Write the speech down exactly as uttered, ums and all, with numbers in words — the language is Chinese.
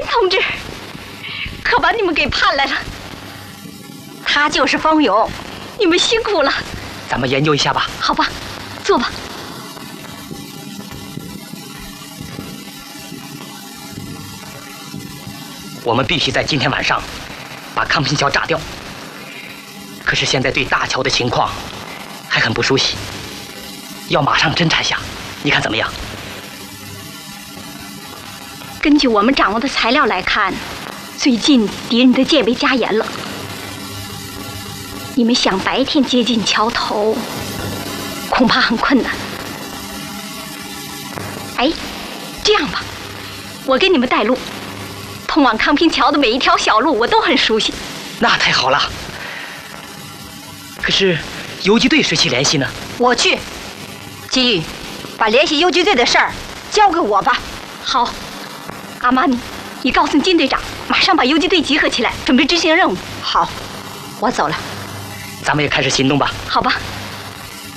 同志可把你们给盼来了。他就是方勇，你们辛苦了。 咱们研究一下吧。 好吧，坐吧。 我们必须在今天晚上把康平桥炸掉。可是现在对大桥的情况还很不熟悉，要马上侦查下，你看怎么样？ 根据我们掌握的材料来看，最近敌人的戒备加严了。你们想白天接近桥头，恐怕很困难。哎，这样吧，我给你们带路，通往康平桥的每一条小路我都很熟悉。 那太好了。可是游击队谁去联系呢？ 我去。金玉，把联系游击队的事儿交给我吧。 好。阿玛尼，你告诉金队长，马上把游击队集合起来，准备执行任务。 好，我走了。 咱们也开始行动吧。 好吧。